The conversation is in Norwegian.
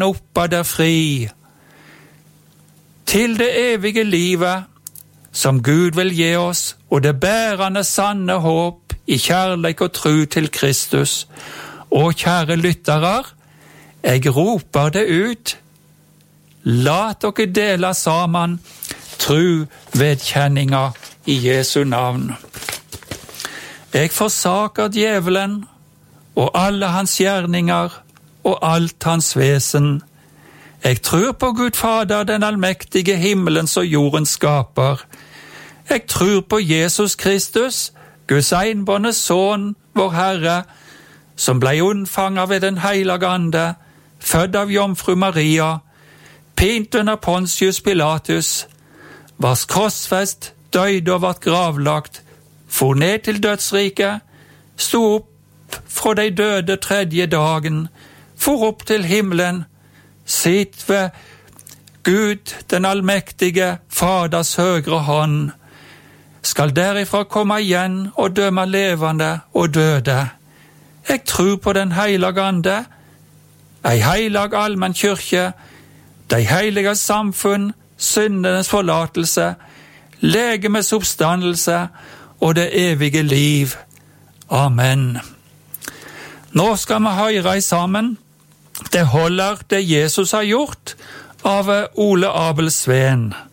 veien oppad er fri, til det evige livet som Gud vil gi oss, og det bærende sanne håp i kjærleik og tru til Kristus. Og kjære lyttere, jeg roper det ut, lat dere dele sammen tru vedkjenninga i Jesu navn. Jeg forsaker djevelen og alle hans gjerninger og alt hans vesen. Jeg tror på Gud Fader, den allmektige himmelens og jordens skaper. Jeg tror på Jesus Kristus, Guds enbårne Sønn, vår Herre, som blei unnfanget ved den heilige Ande, født av jomfru Maria, pint under Pontius Pilatus, vars krossfest, døde og vart gravlagt, for ned til dødsriket, stod opp fra de døde tredje dagen, for opp til himmelen, sitt ved Gud, den allmektige, Faders høyre hånd, skal derifra komme igjen og dømme levende og døde. Jeg tror på den heilige Ande, ei heilag allmenn kyrkje, de heilige samfunn, syndenes forlatelse, legemes oppstandelse og det evige liv. Amen. Nå skal vi høre i sammen Det holder det Jesus har gjort av Ole Abel Sveen.